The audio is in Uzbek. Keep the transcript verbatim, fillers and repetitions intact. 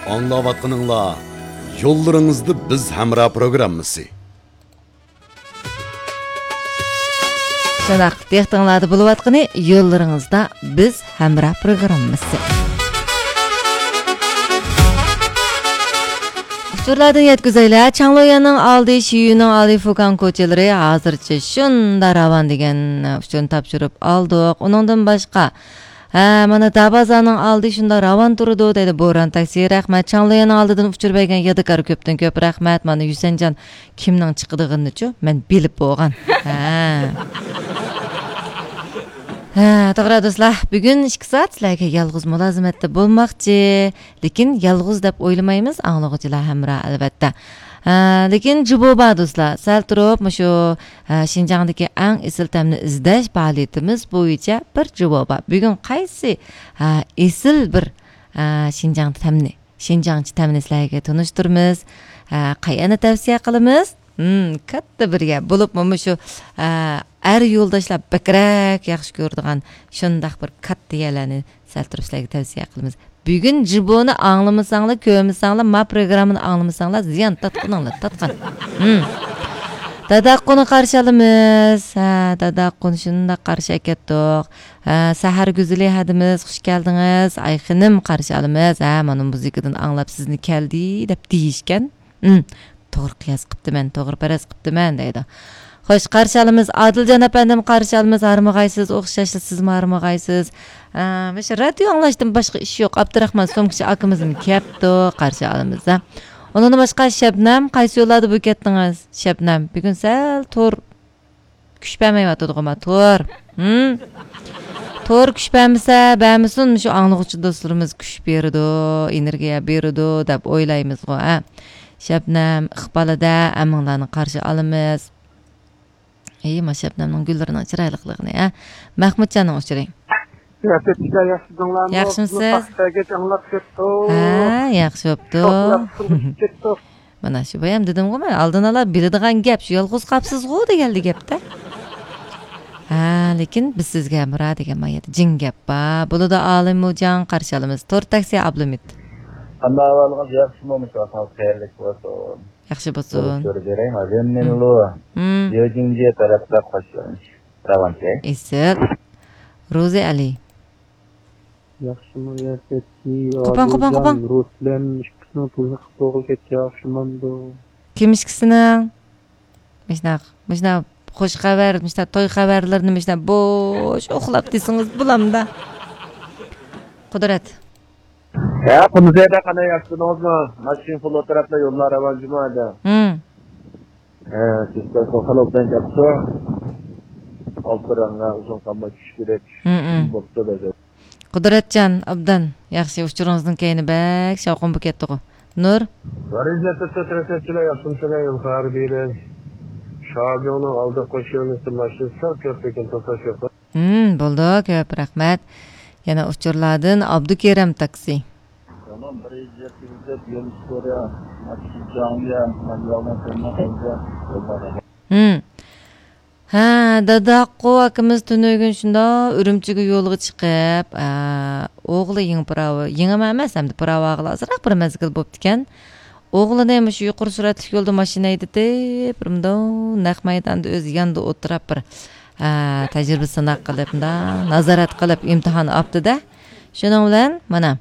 Anlavatqınınla yollarınızda biz hamra programmasi. Şunaq dehtanlады buluvatqını yollarınızda biz hamra programmasi. Uçurlardan yetkizaylar, Çanloyanın aldı şiyunun aldı fukan koçeleri hazırca şunda ravan degen uçun tapşırıp aldık. Onundan başka Ha, mana Dabazanın aldı şunda ravan turdu dedi Boran taksi rahmat. Çanloyanın aldıdan uçur bergen yadikar köpten köp rahmat. Mana Hüsencan kimden çıkıdığını men bilip boğan. Ha. Ha, to'g'ri do'stlar, bugun ikki soat sizlarga yolg'iz mulozimatda bo'lmoqchi, lekin yolg'iz deb o'ylamaymiz, anglovchilar hamra albatta. Ha, lekin juboba do'stlar, sal turib, shu Xinjiangdagi eng esil ta'mni izlash faoliyatimiz bo'yicha bir juboba. Bugun qaysi esil bir Xinjiang ta'mni, Xinjiangchi ta'mni sizlarga tanishtiramiz, qayerni tavsiya qilamiz? Hmm, katta bir gap bo'lib, mana shu er yo'ldoshlar bakrak yaxshi ko'radigan shundaq bir katta yerlarni sal turib sizlarga tavsiya qilamiz. Bugun jiboni anglamasanglar, ko'rmasanglar, ma programmani anglamasanglar ziyon tatqininglar, tatqin. Hmm. Dadaqquni qarshi olamiz. Ha, dadaqquni shunda qarshi ketdik. Ha, sahar guzili hadimiz, xush keldingiz. Ayxinim qarshi olamiz. Ha, mana muzikadan anglab sizni keldi deb deyishgan. Hmm. To'g'ri qiyos qiptiman, to'g'ri paraz qiptiman deydi. Xo'sh, qarshi olamiz. Adiljon apandim qarshi olamiz. Armag'aysiz, o'xshashli siz marmag'aysiz. Mana shu radio anglashdan boshqa ish yo'q. Abdurahmon Somkishi akamizni kepti, qarshi olamiz. Undan boshqa Shabnam qaysi yo'llarda bu ketdingiz? Shabnam, bugun sal to'r kuch bermayotdi-g'ama, to'r. Hm? To'r kuch bermasa, bermisin, shu anglovchi do'stlarimiz kuch berdi, energiya berdi deb o'ylaymiz-ku, ha. Shabnam iqbolida aminglarni qarshi olamiz. Ey, ma Shabnamning gullarining chiroyliligini, ha. Mahmudjonning o'chiring. Yaxshimisiz? Ha, yaxshi bo'pti. Mana shu ham dedim-ku, men oldin ola biladigan gap, shu yolg'iz qapsiz-ku deganli gapda. Ha, lekin biz sizga mura degan mayat jin gap ba. Bo'ladi Alimjon qarshi olamiz. To'rt taksi Abdumid. Qanday ahvolingіз yaxshi bo'lmish, xayrlik bo'lsin. Yaxshi bo'lsin. Ko'rgaring, men lo. Yojinga tarafda qo'shilamiz. Ravanchi. Isir. Rozi Ali. Yaxshi munosabatli. Qo'pon, qo'pon, qo'pon. Ruslan ishqisini pulni qilib ketdi, yaxshimanda. Kim ishqisini? Mishna, mishna xo'sh xabar, mishna to'y xabarlarini mishna bo'sh uxlab desingiz bulamda. Qudrat. Ya, Qumzeda qanday yaxshisinizmi? Mashin pul tarafda yo'llar avanjimada. Hmm. Eh, sizlar so'xalobdan gapsa, oltiranga uzun qamma tush kerak. Hmm. Bo'pti dedi. Qudratjon, obdan yaxshi uchuringizning keyini bak, shavqin bu ketdi-ku. Nur. Varizatda trafikchilar yaxshimchilar yuqori beri. Shogirni oldi qo'shilishni mashinasi ko'pchilik to'sash yo'q. Hmm, bo'ldi, ko'p rahmat. Yana uchurlardan Abdukeram taksi. Tamam, birinchi yetib yo'l so'ra, Xinjiangga, Mangalga Hmm. Ha, dadaqqo akamiz tunugun shunda Urumchiga yo'lga chiqib, o'g'li yeng pravo, yengam emas, hamda pravo ag'lazroq bir mazgil bo'pti-kan. O'g'lini ham shu yuqori suratli yo'lda mashina haydab, birmda naq maydonda o'zi yonda o'tirib bir tajriba sinab qilib, nazorat qilib imtihon oldi-da. Shuning bilan mana